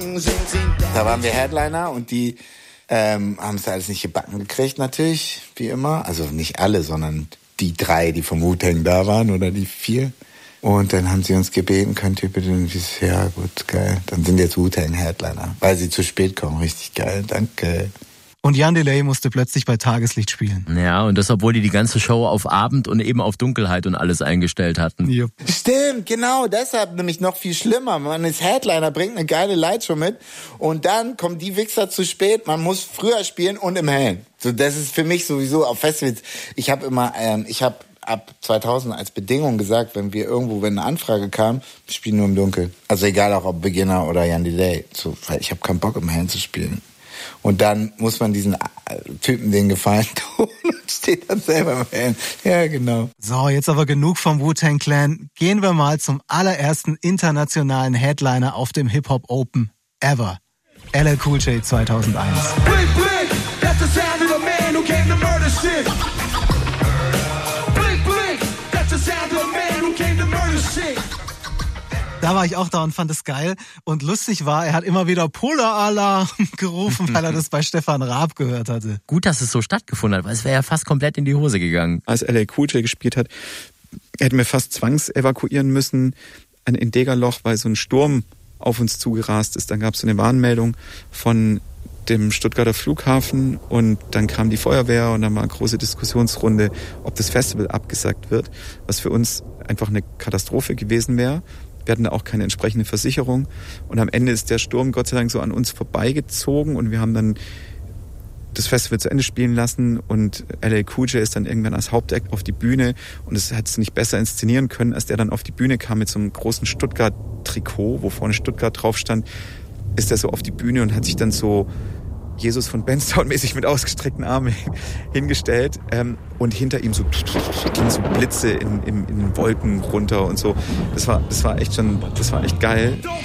Da waren wir Headliner und die haben es alles nicht gebacken gekriegt natürlich, wie immer. Also nicht alle, sondern die 3, die vom Wu-Tang da waren oder die 4. Und dann haben sie uns gebeten, könnt ihr bitte, ja gut, geil. Dann sind jetzt Wu-Tang-Headliner, weil sie zu spät kommen. Richtig geil, danke. Und Jan Delay musste plötzlich bei Tageslicht spielen. Ja, und das, obwohl die ganze Show auf Abend und eben auf Dunkelheit und alles eingestellt hatten. Yep. Stimmt, genau, deshalb nämlich noch viel schlimmer. Man ist Headliner, bringt eine geile Lightshow mit und dann kommen die Wichser zu spät. Man muss früher spielen und im Hellen. So, das ist für mich sowieso auf Festivals. Ich habe ab 2000 als Bedingung gesagt, wenn eine Anfrage kam, wir spielen nur im Dunkeln. Also egal auch ob Beginner oder Jan Delay. So, weil ich habe keinen Bock im Hellen zu spielen. Und dann muss man diesen Typen den Gefallen tun und steht dann selber im Hellen. Ja, genau. So, jetzt aber genug vom Wu-Tang Clan. Gehen wir mal zum allerersten internationalen Headliner auf dem Hip-Hop Open ever. LL Cool J 2001. Blink, blink, that's the sound of a man who came to murder shit. Blink, blink, that's the sound of a man who came to murder shit. Da war ich auch da und fand es geil. Und lustig war, er hat immer wieder Polar-Alarm gerufen, weil er das bei Stefan Raab gehört hatte. Gut, dass es so stattgefunden hat, weil es wäre ja fast komplett in die Hose gegangen. Als LL Cool J gespielt hat, hätten wir fast zwangsevakuieren müssen in Degerloch, weil so ein Sturm auf uns zugerast ist. Dann gab es so eine Warnmeldung von dem Stuttgarter Flughafen und dann kam die Feuerwehr und dann war eine große Diskussionsrunde, ob das Festival abgesagt wird, was für uns einfach eine Katastrophe gewesen wäre. Wir hatten da auch keine entsprechende Versicherung und am Ende ist der Sturm Gott sei Dank so an uns vorbeigezogen und wir haben dann das Festival zu Ende spielen lassen und LL Cool J ist dann irgendwann als Hauptact auf die Bühne und es hat es nicht besser inszenieren können, als der dann auf die Bühne kam mit so einem großen Stuttgart-Trikot, wo vorne Stuttgart drauf stand, ist er so auf die Bühne und hat sich dann so Jesus von Benstown-mäßig mit ausgestreckten Armen hingestellt und hinter ihm so gingen so Blitze in den Wolken runter und so. Das war echt geil.